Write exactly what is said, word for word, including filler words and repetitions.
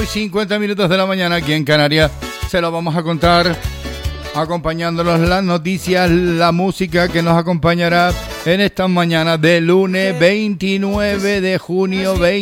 y cincuenta minutos de la mañana aquí en Canarias. Se lo vamos a contar acompañándonos las noticias, la música que nos acompañará en estas mañanas de lunes veintinueve de junio veinte